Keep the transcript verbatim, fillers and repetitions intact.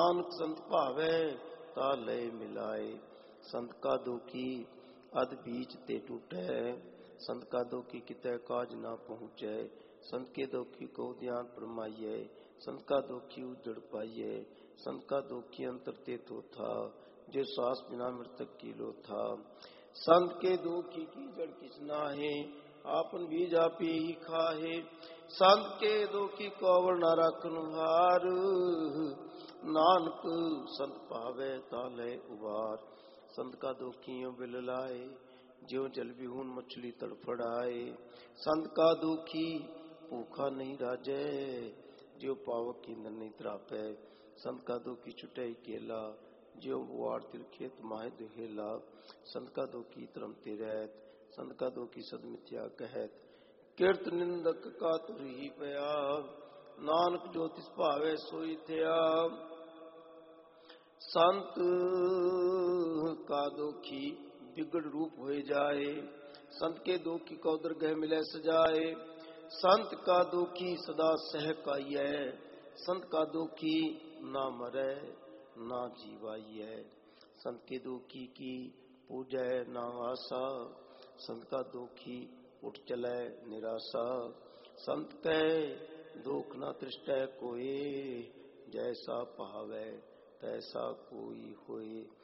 नानक संत भावै ता लय मिलाए। संत का दुखी अध बीच ते टूटै, संत का दुखी कितै काज ना पहुँचै। संत के दुखी को ध्यान फरमाइए, संत का दुखी उजड़ पाइए। संत का दुखी अंतर ते तो था, जो सांस बिना मृतक की लो था। संत के दुखी की जड़ किस नाहे, आपन बीज आप ही खाहे। संत के दुखी कौवल ना राखन हार, नानक संत पावे ताले उबार। संत का दुखी यूं बिल लाए, ज्यों जल बिहून मछली तड़फड़ाए। संत का दुखी भूखा नहीं राजे, ज्यों पावक ईंधन नहीं त्रापे। संत का दुखी छुटे केला, ज्यों बुआड़ तिर खेत माहे दुहेला। संत का दुखी तरमते रहत, संत का दुखी सद मिथ्या कहत। कीर्त निंदक का तुर ही पया, नानक जो तिस भावे सोई थया। संत का दुखी बिगड़ रूप हो जाए, संत के दुखी को दरगह मिले सजाए। संत का दुखी सदा सह काइए, संत का दुखी ना मरे ना जीवाइए। संत के दुखी की पूजै ना आशा, संत का दुखी उठ चले निराशा। संत के दुख ना तृष्टै कोई, जैसा पावे तैसा कोई होए।